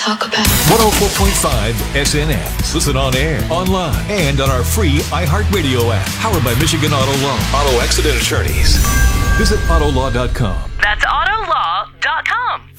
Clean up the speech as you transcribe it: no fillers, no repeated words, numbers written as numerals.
talk about. 104.5 SNX. Listen on air, online, and on our free iHeartRadio app. Powered by Michigan Auto Law. Auto Accident Attorneys. Visit Autolaw.com. That's Autolaw.com.